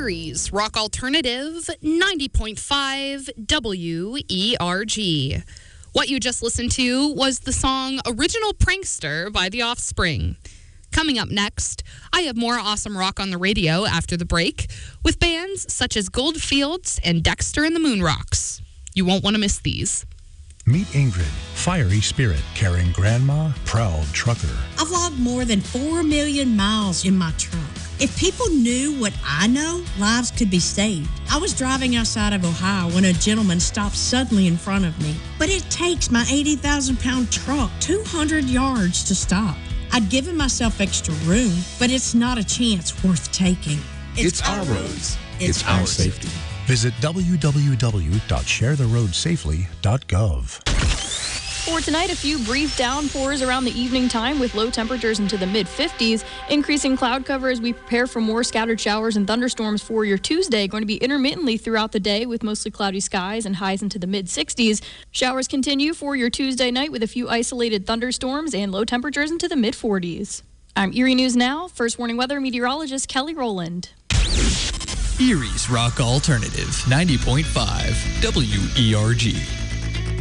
Erie's Rock Alternative 90.5 WERG. What you just listened to was the song Original Prankster by The Offspring. Coming up next, I have more awesome rock on the radio after the break with bands such as Goldfields and Dexter and the Moonrocks. You won't want to miss these. Meet Ingrid, fiery spirit, caring grandma, proud trucker. I've logged more than 4 million miles in my truck. If people knew what I know, lives could be saved. I was driving outside of Ohio when a gentleman stopped suddenly in front of me. But it takes my 80,000-pound truck 200 yards to stop. I'd given myself extra room, but it's not a chance worth taking. It's our roads. It's our safety. Visit www.sharetheroadsafely.gov. For tonight, a few brief downpours around the evening time with low temperatures into the mid-50s. Increasing cloud cover as we prepare for more scattered showers and thunderstorms for your Tuesday. Going to be intermittently throughout the day with mostly cloudy skies and highs into the mid-60s. Showers continue for your Tuesday night with a few isolated thunderstorms and low temperatures into the mid-40s. I'm Erie News Now. First warning weather meteorologist Kelly Rowland. Erie's Rock Alternative 90.5 WERG.